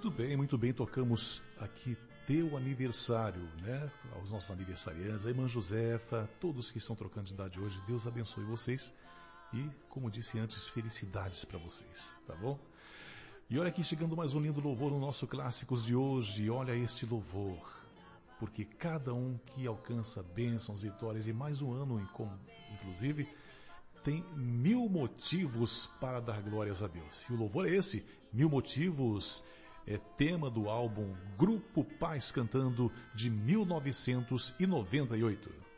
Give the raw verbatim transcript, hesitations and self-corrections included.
Muito bem, muito bem. Tocamos aqui teu aniversário, né? Aos nossos aniversariantes, a irmã Josefa, todos que estão trocando de idade hoje. Deus abençoe vocês. E, como disse antes, felicidades para vocês, tá bom? E olha aqui, chegando mais um lindo louvor no nosso Clássicos de hoje. Olha este louvor. Porque cada um que alcança bênçãos, vitórias e mais um ano, inclusive, tem mil motivos para dar glórias a Deus. E o louvor é esse, Mil Motivos, é tema do álbum Grupo Paz Cantando, de mil novecentos e noventa e oito.